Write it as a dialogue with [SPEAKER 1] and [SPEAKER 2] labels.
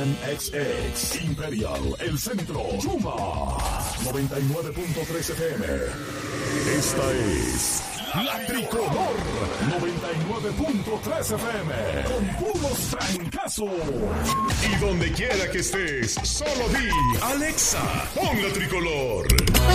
[SPEAKER 1] MXX, Imperial, El Centro, Chuma, 99.3 FM. Esta es La Tricolor, 99.3 FM, con puros francazos. Y donde quiera que estés, solo di, Alexa, pon La Tricolor.